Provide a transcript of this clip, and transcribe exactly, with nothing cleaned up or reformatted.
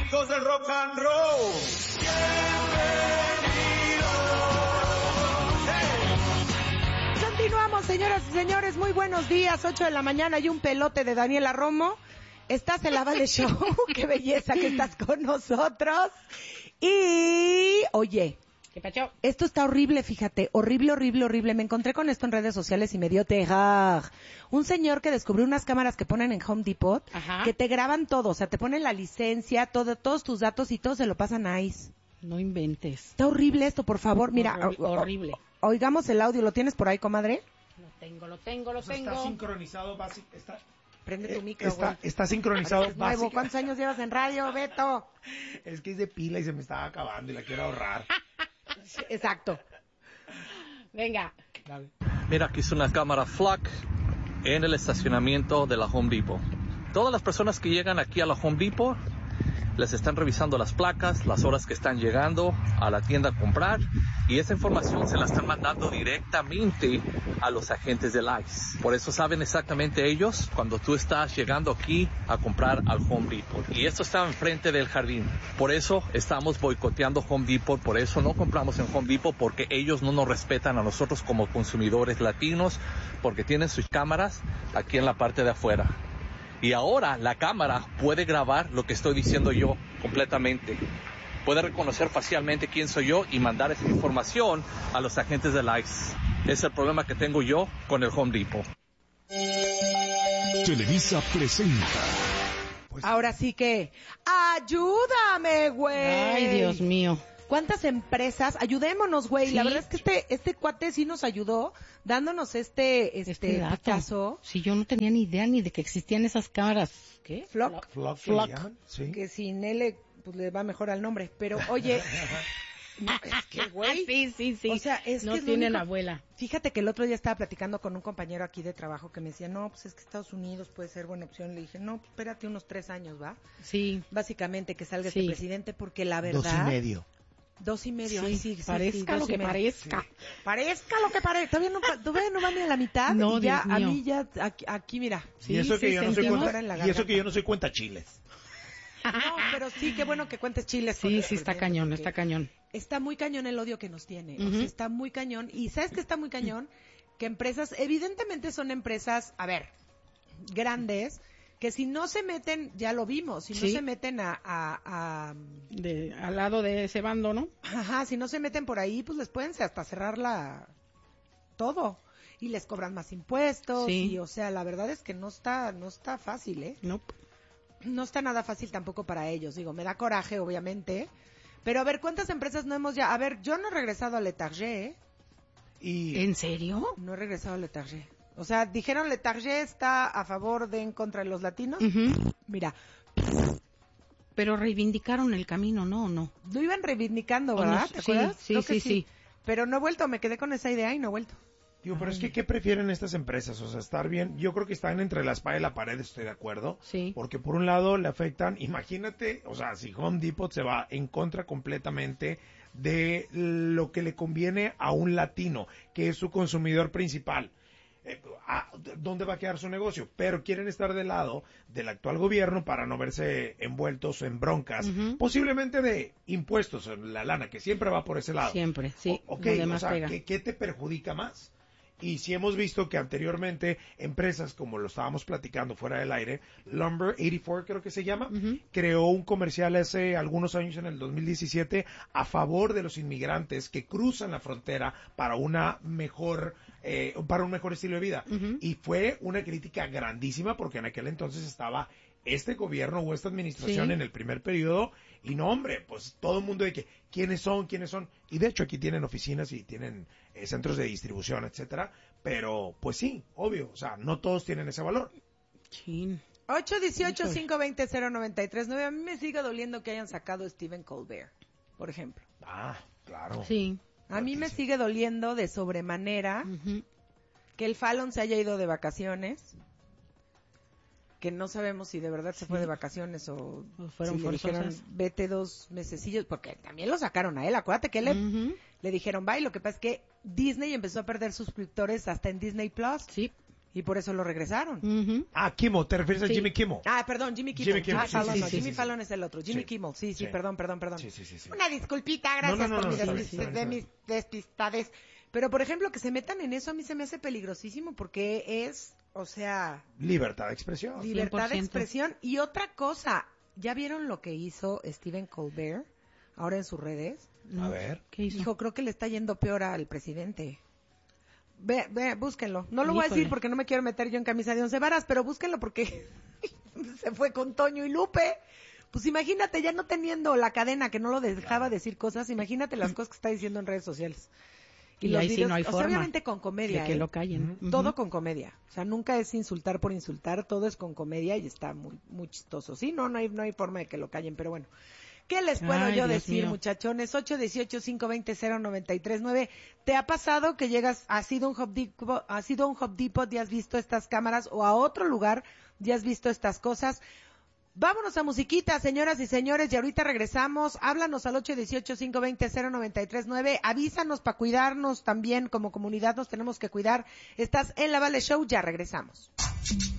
fanáticos del rock and roll. Bienvenidos. Continuamos, señoras y señores, muy buenos días, ocho de la mañana y un pelote de Daniela Romo. Estás en la Vale Show, qué belleza que estás con nosotros. Y, oye, ¿qué pacho? Esto está horrible, fíjate, horrible, horrible, horrible. Me encontré con esto en redes sociales y me dio terror. Un señor que descubrió unas cámaras que ponen en Home Depot, Ajá. que te graban todo, o sea, te ponen la licencia, todo, todos tus datos y todo se lo pasan a ICE. No inventes. Está horrible esto, por favor, mira. Horrible. o- o- horrible. Oigamos el audio, ¿lo tienes por ahí, comadre? Lo tengo, lo tengo, lo O sea, tengo. está sincronizado básico, está, Prende tu eh, micro, está, güey. está sincronizado Es nuevo. básico. ¿Cuántos años llevas en radio, Beto? Es que es de pila y se me estaba acabando y la quiero ahorrar. Exacto. Venga. Dale. Mira, aquí es una cámara F L A C en el estacionamiento de la Home Depot. Todas las personas que llegan aquí a la Home Depot les están revisando las placas, las horas que están llegando a la tienda a comprar, y esa información se la están mandando directamente a los agentes del ICE. Por eso saben exactamente ellos cuando tú estás llegando aquí a comprar al Home Depot. Y esto está enfrente del jardín. Por eso estamos boicoteando Home Depot, por eso no compramos en Home Depot, porque ellos no nos respetan a nosotros como consumidores latinos, porque tienen sus cámaras aquí en la parte de afuera. Y ahora la cámara puede grabar lo que estoy diciendo yo completamente. Puede reconocer facialmente quién soy yo y mandar esa información a los agentes del ICE. Es el problema que tengo yo con el Home Depot. Televisa presenta. Pues, Ahora sí que, ¡ayúdame, güey! Ay, Dios mío. ¿Cuántas empresas? Ayudémonos, güey. Sí. La verdad es que este este cuate sí nos ayudó dándonos este este, Este dato. Picasso. Si yo no tenía ni idea ni de que existían esas cámaras. ¿Qué? Flock. Flock, que Flock. le llaman, sí. Que sin L pues le va mejor al nombre. Pero oye, no, es que güey. Sí, sí, sí. O sea, es no que es lo tienen único- abuela. Fíjate que el otro día estaba platicando con un compañero aquí de trabajo que me decía, no, pues es que Estados Unidos puede ser buena opción. Le dije, no, pues espérate unos tres años, ¿va? Sí. Básicamente que salga Sí. este presidente porque la verdad... Dos y medio. Dos y medio, Sí, ay, sí, sí, parezca sí, dos lo y que medio. parezca. Sí. Parezca lo que parezca. Todavía no, todavía no va ni a la mitad. No, y ya, Dios a mío. mí ya, aquí, aquí mira. Sí, y eso que sí, yo no soy sentimos. Fuera en la cuenta, y eso garganta. que yo no soy cuenta chiles. No, pero sí, qué bueno que cuentes chiles. con Sí, el sí, está presidente, cañón, porque está cañón. Está muy cañón el odio que nos tiene. O Ujú. sea, está muy cañón. Y ¿sabes qué está muy cañón? Que empresas, evidentemente son empresas, a ver, grandes, que si no se meten, ya lo vimos, si no Sí. se meten a, a, a De, al lado de ese bando, ¿no? Ajá, si no se meten por ahí, pues les pueden hasta cerrar la todo y les cobran más impuestos Sí. y o sea, la verdad es que no está no está fácil, ¿eh? No. No está nada fácil tampoco para ellos. Digo, me da coraje, obviamente, pero a ver, ¿cuántas empresas no hemos ya? A ver, yo no he regresado a Letargé, ¿eh? Y ¿En serio? No he regresado a Letargé. O sea, dijeron Letargé está a favor de en contra de los latinos. Ujú. Mira, Pero reivindicaron el camino, ¿no? ¿O no? lo iban reivindicando, O ¿verdad? no, ¿Te sí, acuerdas? sí, Creo que sí, sí. Pero no he vuelto, me quedé con esa idea y no he vuelto. digo, pero es que ¿qué prefieren estas empresas? O sea, estar bien, yo creo que están entre la espada y la pared, estoy de acuerdo. Sí. Porque por un lado le afectan, imagínate, o sea, si Home Depot se va en contra completamente de lo que le conviene a un latino, que es su consumidor principal. Eh, ¿a ¿Dónde va a quedar su negocio? Pero quieren estar del lado del actual gobierno para no verse envueltos en broncas, Ujú. posiblemente de impuestos, la lana, que siempre va por ese lado. Siempre, sí, O- ok, donde o más sea, pega. ¿qué, qué te perjudica más? Y si hemos visto que anteriormente empresas, como lo estábamos platicando fuera del aire, Lumber ochenta y cuatro creo que se llama, Ujú. creó un comercial hace algunos años, en el dos mil diecisiete, a favor de los inmigrantes que cruzan la frontera para una mejor, eh, para un mejor estilo de vida. Ujú. Y fue una crítica grandísima porque en aquel entonces estaba este gobierno o esta administración Sí. en el primer periodo y no, hombre, pues todo el mundo de que quiénes son, quiénes son, y de hecho aquí tienen oficinas y tienen eh, centros de distribución, etcétera, pero pues sí, obvio, o sea, no todos tienen ese valor. Chin. ocho dieciocho, cinco veinte, cero noventa y tres nueve. A mí me sigue doliendo que hayan sacado a Stephen Colbert, por ejemplo. Ah, claro. Sí. A mí me Fuertísimo. sigue doliendo de sobremanera Ujú. que el Fallon se haya ido de vacaciones, que no sabemos si de verdad se fue de vacaciones o, O fueron si le dijeron forzosas. vete dos mesecillos, porque también lo sacaron a él. Acuérdate que le, Ujú. le dijeron bye. Lo que pasa es que Disney empezó a perder suscriptores hasta en Disney Plus. Sí. Y por eso lo regresaron. Ujú. Ah, Kimmel, ¿te refieres a Sí. Jimmy Kimmel? Ah, perdón, Jimmy Kimmel. Jimmy Kimmel, Ah, sí, Fallon sí, no, sí, Jimmy sí, Fallon es el otro. Jimmy Sí. Kimmel, sí, sí, Sí. perdón, perdón, perdón. Sí, sí, sí, sí. Una disculpita, gracias No, no, no, por no, mis está bien, despis- está bien, de está mis despistades. Pero, por ejemplo, que se metan en eso a mí se me hace peligrosísimo porque es, o sea, Libertad de expresión. libertad de cien por ciento. expresión. Y otra cosa, ¿ya vieron lo que hizo Stephen Colbert ahora en sus redes? A ver. ¿Qué hizo? Dijo, creo que le está yendo peor al presidente. Ve, ve, búsquenlo. No lo voy a Híjole. decir porque no me quiero meter yo en camisa de once varas, pero búsquenlo porque se fue con Toño y Lupe. Pues imagínate, ya no teniendo la cadena que no lo dejaba decir cosas, imagínate las cosas que está diciendo en redes sociales. Y los ahí sí videos, no hay o sea, forma obviamente con comedia, de que ¿eh? lo callen. Ujú. Todo con comedia. O sea, nunca es insultar por insultar, todo es con comedia y está muy, muy chistoso. Sí, no, no hay, no hay forma de que lo callen, pero bueno. ¿Qué les puedo Ay, yo Dios decir, mío. muchachones? ocho dieciocho, cinco veinte, cero noventa y tres nueve. ¿Te ha pasado que llegas, has ido a un Home Depot, has ido a un Home Depot y has visto estas cámaras o a otro lugar y has visto estas cosas? Vámonos a musiquita, señoras y señores, y ahorita regresamos. Háblanos al ocho dieciocho, cinco veinte, cero noventa y tres nueve. Avísanos para cuidarnos también, como comunidad nos tenemos que cuidar. Estás en La Vale Show, ya regresamos.